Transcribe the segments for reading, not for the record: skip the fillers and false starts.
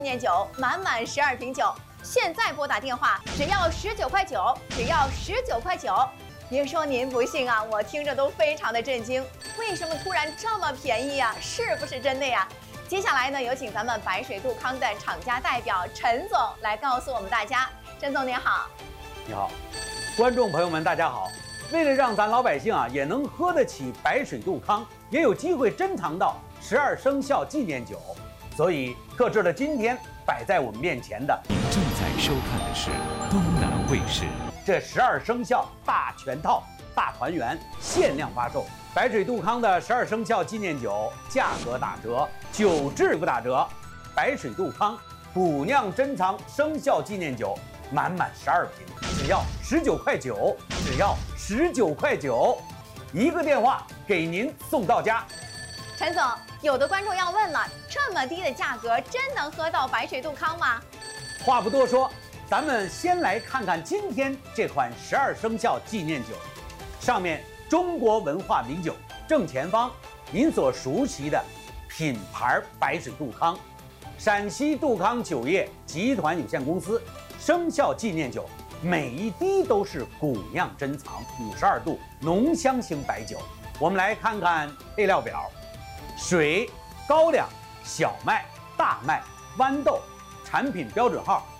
年酒满满12瓶酒，现在拨打电话只要19块9，只要19块9。别说您不信啊，我听着都非常的震惊。为什么突然这么便宜啊？是不是真的呀？接下来呢，有请咱们白水杜康的厂家代表陈总来告诉我们大家。陈总您好。 你好，观众朋友们大家好。为了让咱老百姓也能喝得起白水杜康，也有机会珍藏到12生肖纪念酒，所以特制了今天摆在我们面前的。 您正在收看的是东南卫视这12生肖大全套大团圆限量发售，白水杜康的12生肖纪念酒价格打折，酒质不打折。白水杜康古酿珍藏生肖纪念酒满满12瓶，只要19块9，只要19块9，一个电话给您送到家。 陈总，有的观众要问了，这么低的价格真能喝到白水杜康吗？ 话不多说，咱们先来看看今天这款12生肖纪念酒，上面中国文化名酒正前方您所熟悉的品牌白水杜康，陕西杜康酒业集团有限公司生肖纪念酒，每一滴都是古酿珍藏52度浓香型白酒。我们来看看配料表：水、高粱、小麦、大麦、豌豆，产品标准号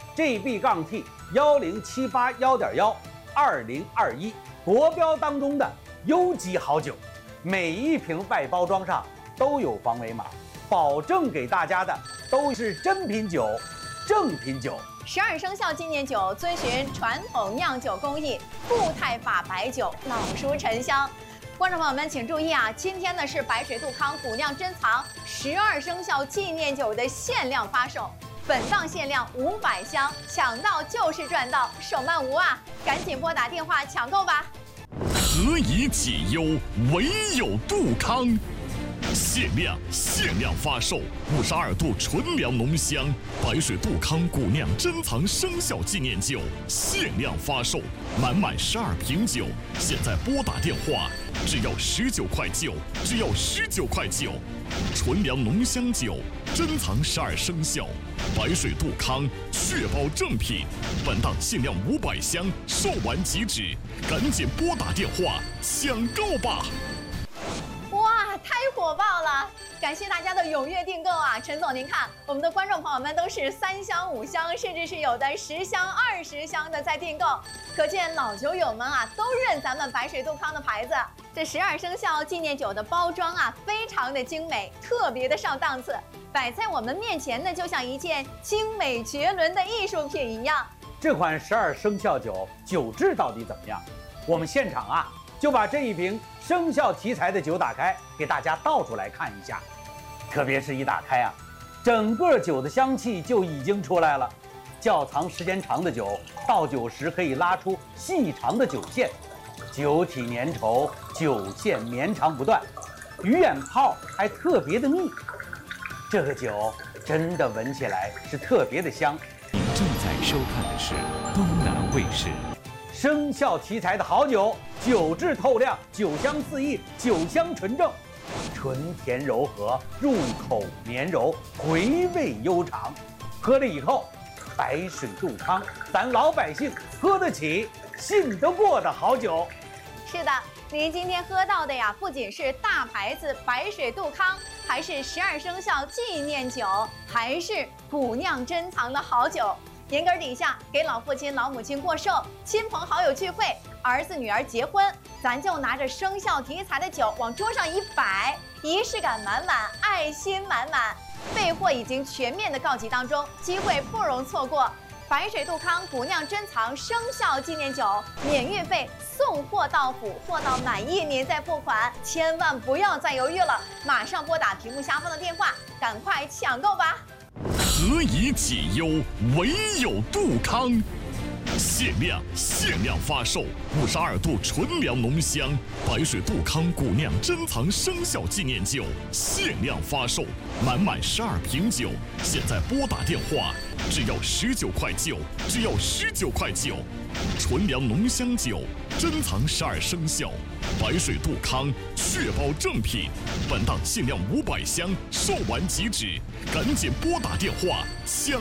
GB-T10781.12021，国标当中的优级好酒。每一瓶外包装上都有防伪码，保证给大家的都是真品酒、正品酒。 12生肖纪念酒遵循传统酿酒工艺，固态法白酒，老熟陈香。观众朋友们请注意啊，今天呢是白水杜康古酿珍藏12生肖纪念酒的限量发售，本档限量500箱，抢到就是赚到，手慢无啊！赶紧拨打电话抢购吧。 何以解忧，唯有杜康。限量发售52度纯粮浓香白水杜康古酿珍藏生肖纪念酒，限量发售，满满12瓶酒，现在拨打电话只要19块9，只要19块9。纯粮浓香酒，珍藏12生肖，白水杜康确保正品。本档限量500箱，售完即止，赶紧拨打电话抢购吧！ 哇，太火爆了！感谢大家的踊跃订购啊！陈总，您看，我们的观众朋友们都是3箱、5箱，甚至是有的10箱、20箱的在订购，可见老酒友们啊都认咱们白水杜康的牌子。这12生肖纪念酒的包装啊，非常的精美，特别的上档次，摆在我们面前呢，就像一件精美绝伦的艺术品一样。 这款12生肖酒酒质到底怎么样？我们现场就把这一瓶生肖题材的酒打开，给大家倒出来看一下。特别是一打开整个酒的香气就已经出来了。窖藏时间长的酒，倒酒时可以拉出细长的酒线，酒体粘稠，酒线绵长不断，鱼眼泡还特别的密。这个酒真的闻起来是特别的香。 您正在收看的是东南卫视生肖题材的好酒，酒质透亮，酒香四溢，酒香纯正，纯甜柔和，入口绵柔，回味悠长。喝了以后，白水杜康，咱老百姓喝得起、信得过的好酒。 是的，您今天喝到的呀，不仅是大牌子白水杜康，还是12生肖纪念酒，还是古酿珍藏的好酒。年根底下给老父亲老母亲过寿，亲朋好友聚会，儿子女儿结婚，咱就拿着生肖题材的酒往桌上一摆，仪式感满满，爱心满满。备货已经全面的告急当中，机会不容错过。白水杜康古酿珍藏生肖纪念酒，免运费，送货到府，货到满意您再付款，千万不要再犹豫了，马上拨打屏幕下方的电话，赶快抢购吧！ 何以解忧，唯有杜康。 限量发售52度纯粮浓香白水杜康古酿珍藏生肖纪念酒，限量发售，满12瓶酒，现在拨打电话，只要19块9，只要19块9。纯粮浓香酒，珍藏12生肖，白水杜康，确保正品。本档限量500箱，售完即止，赶紧拨打电话抢